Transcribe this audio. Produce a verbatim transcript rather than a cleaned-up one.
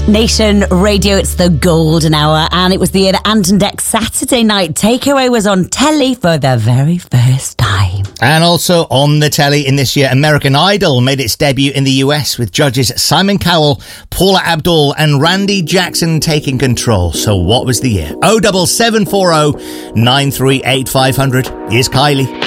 Nation Radio, it's the golden hour, and it was the year that Ant and Dec's Saturday Night Takeaway was on telly for the very first time. And also on the telly in this year, American Idol made its debut in the U S with judges Simon Cowell, Paula Abdul and Randy Jackson taking control. So what was the year? oh double seven four oh nine three eight five hundred. Here's Kylie.